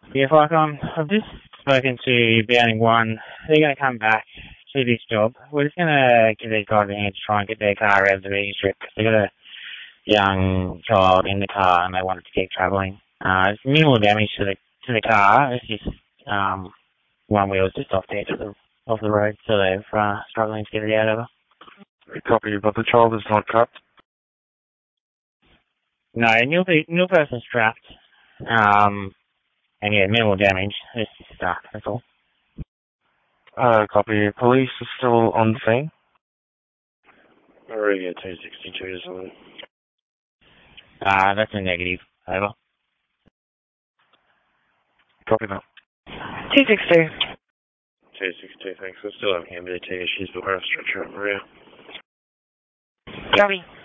Yeah, like I've just spoken to Bounding One. They're going to come back to this job. We're just going to give these guys a hand to try and get their car out of the vegan strip because they've got a young child in the car and they wanted to keep travelling. It's minimal damage to the car. It's just one wheel's just off the edge of the road, so they're struggling to get it out of her. Copy, but the child is not trapped? No, new person's trapped. And yeah, minimal damage. It's just stuck, that's all. Copy. Police are still on scene? Already at 262 or something. That's a negative. Over. Copy that. 262. 262, thanks. I still have ambulatory issues, but we're a stretcher up Maria. Copy.